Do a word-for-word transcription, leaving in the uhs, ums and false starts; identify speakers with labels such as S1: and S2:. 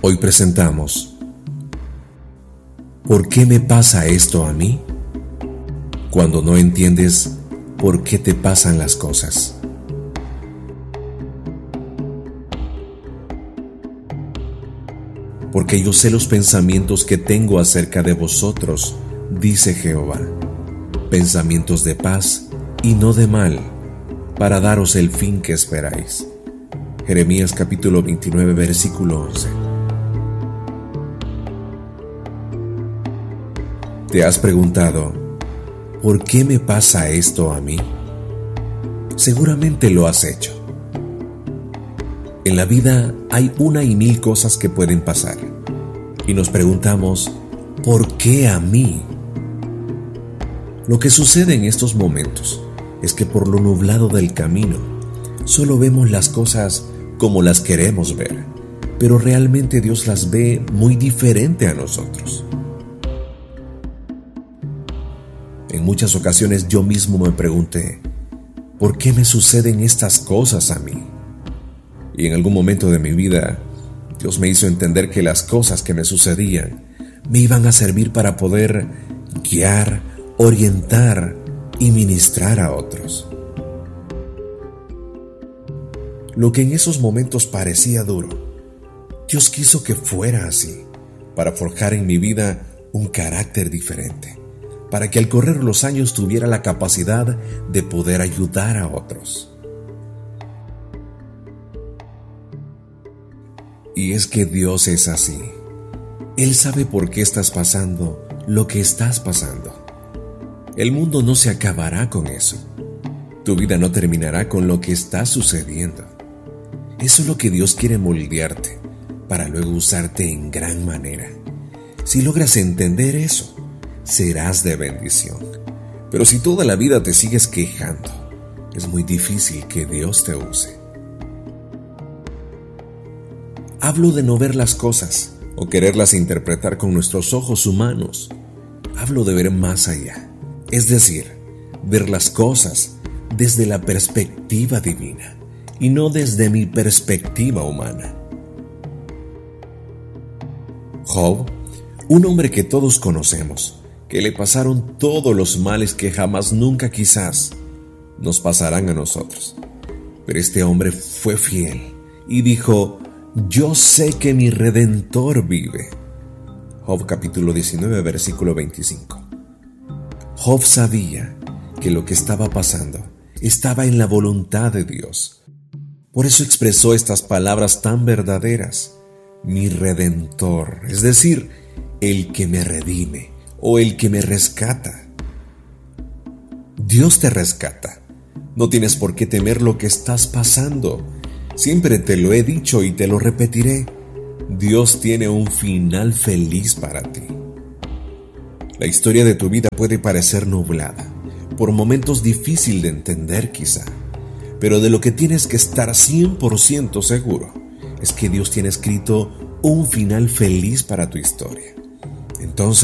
S1: Hoy presentamos ¿Por qué me pasa esto a mí? Cuando no entiendes por qué te pasan las cosas. Porque yo sé los pensamientos que tengo acerca de vosotros, dice Jehová, pensamientos de paz y no de mal, para daros el fin que esperáis. Jeremías capítulo veintinueve, versículo once. ¿Te has preguntado, ¿por qué me pasa esto a mí? Seguramente lo has hecho. En la vida hay una y mil cosas que pueden pasar, y nos preguntamos, ¿por qué a mí? Lo que sucede en estos momentos es que por lo nublado del camino, solo vemos las cosas como las queremos ver, pero realmente Dios las ve muy diferente a nosotros. En muchas ocasiones yo mismo me pregunté, ¿por qué me suceden estas cosas a mí? Y en algún momento de mi vida, Dios me hizo entender que las cosas que me sucedían me iban a servir para poder guiar, orientar y ministrar a otros. Lo que en esos momentos parecía duro, Dios quiso que fuera así, para forjar en mi vida un carácter diferente, para que al correr los años tuviera la capacidad de poder ayudar a otros. Y es que Dios es así. Él sabe por qué estás pasando lo que estás pasando. El mundo no se acabará con eso. Tu vida no terminará con lo que está sucediendo. Eso es lo que Dios quiere moldearte, para luego usarte en gran manera. Si logras entender eso, serás de bendición. Pero si toda la vida te sigues quejando, es muy difícil que Dios te use. Hablo de no ver las cosas o quererlas interpretar con nuestros ojos humanos. Hablo de ver más allá, es decir, ver las cosas desde la perspectiva divina y no desde mi perspectiva humana. Job, un hombre que todos conocemos, que le pasaron todos los males que jamás nunca quizás nos pasarán a nosotros. Pero este hombre fue fiel y dijo, yo sé que mi Redentor vive. Job capítulo diecinueve, versículo veinticinco. Job sabía que lo que estaba pasando estaba en la voluntad de Dios. Por eso expresó estas palabras tan verdaderas. Mi Redentor, es decir, el que me redime o el que me rescata. Dios te rescata. No tienes por qué temer lo que estás pasando. Siempre te lo he dicho y te lo repetiré. Dios tiene un final feliz para ti. La historia de tu vida puede parecer nublada, por momentos difícil de entender quizá, pero de lo que tienes que estar cien por ciento seguro es que Dios tiene escrito un final feliz para tu historia. Entonces,